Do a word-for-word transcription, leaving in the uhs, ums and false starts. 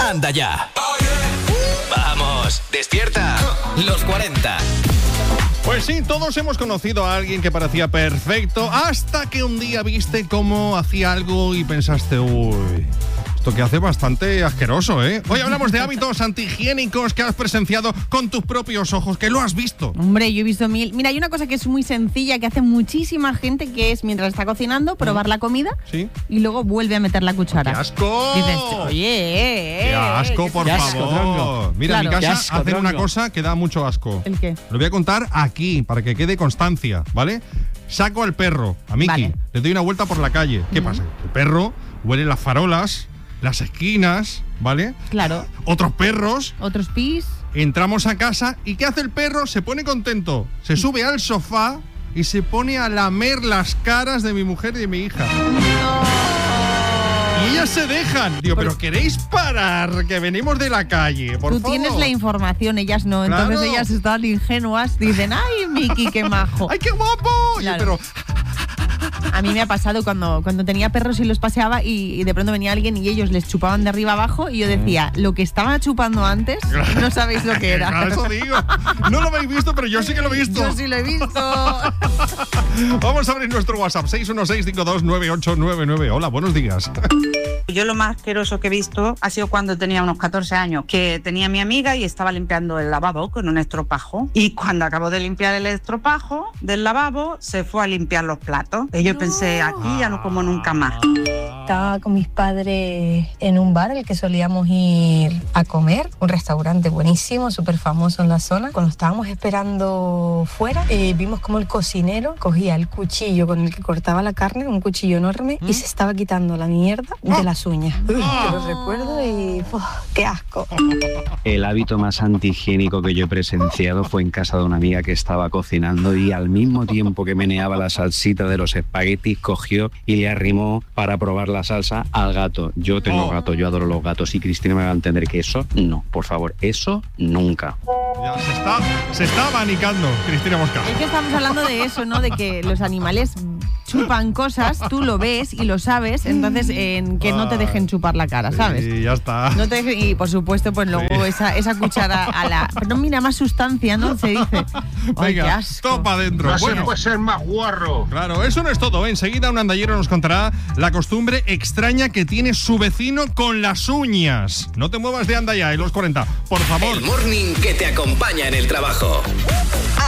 Anda ya. Vamos, despierta. Los cuarenta. Pues sí, todos hemos conocido a alguien que parecía perfecto hasta que un día viste cómo hacía algo y pensaste, uy, esto que hace bastante asqueroso, ¿eh? Hoy hablamos de hábitos antihigiénicos que has presenciado con tus propios ojos, que lo has visto. Hombre, yo he visto mil. Mira, hay una cosa que es muy sencilla, que hace muchísima gente, que es mientras está cocinando, probar la comida ¿Sí? y luego vuelve a meter la cuchara. ¡Qué asco! Dices, oye, eh, ¡Qué asco, por qué favor! asco, tronco. Mira, Claro. en mi Qué casa asco, hacen una tronco. cosa que da mucho asco. ¿El qué? Lo voy a contar aquí, para que quede constancia, ¿vale? Saco al perro, a Miki, Vale. le doy una vuelta por la calle. ¿Qué pasa? El perro huele las farolas, las esquinas, ¿vale? Claro. Otros perros. Otros pis. Entramos a casa y ¿qué hace el perro? Se pone contento, se sube al sofá y se pone a lamer las caras de mi mujer y de mi hija. Y ellas se dejan. Digo, pero ¿queréis parar? Que venimos de la calle, por Tú favor. tienes la información, ellas no. Claro. Entonces ellas están ingenuas. Dicen, ay, Miki, qué majo. ¡Ay, qué guapo! Oye, Claro. pero A mí me ha pasado cuando, cuando tenía perros y los paseaba y, y de pronto venía alguien y ellos les chupaban de arriba abajo y yo decía, lo que estaba chupando antes, no sabéis lo que era. Claro, eso digo. No lo habéis visto, pero yo sí que lo he visto. Yo sí lo he visto. Vamos a abrir nuestro WhatsApp, seis uno seis, cinco dos nueve ocho nueve nueve. Hola, buenos días. Yo lo más asqueroso que he visto ha sido cuando tenía unos catorce años, que tenía a mi amiga y estaba limpiando el lavabo con un estropajo. Y cuando acabó de limpiar el estropajo del lavabo, se fue a limpiar los platos. Y yo pensé, aquí ya no como nunca más. Estaba con mis padres en un bar al que solíamos ir a comer, un restaurante buenísimo, súper famoso en la zona. Cuando estábamos esperando fuera, eh, vimos como el cocinero cogía el cuchillo con el que cortaba la carne, un cuchillo enorme, ¿Mm? y se estaba quitando la mierda de las uñas. Uy, que lo recuerdo y ¡oh, qué asco! El hábito más antihigiénico que yo he presenciado fue en casa de una amiga que estaba cocinando y al mismo tiempo que meneaba la salsita de los espaguetis, cogió y le arrimó para probar la salsa al gato. Yo tengo Oh. gato, yo adoro los gatos y Cristina me va a entender que eso, no, por favor, eso nunca. Ya se está, se está abanicando, Cristina Mosca. Es que estamos hablando de eso, ¿no? De que los animales chupan cosas, tú lo ves y lo sabes, entonces en que no te dejen chupar la cara, ¿sabes? Y ya está. No te dejen- y por supuesto, pues luego Sí. esa, esa cuchara a la... Pero mira, más sustancia, ¿no? Se dice. Ay, qué Venga, asco. topa adentro. Bueno, puede ser más guarro. claro, eso no es todo. ¿eh? Enseguida un andallero nos contará la costumbre extraña que tiene su vecino con las uñas. No te muevas de anda ya, en los cuarenta, por favor. El morning que te acompaña en el trabajo.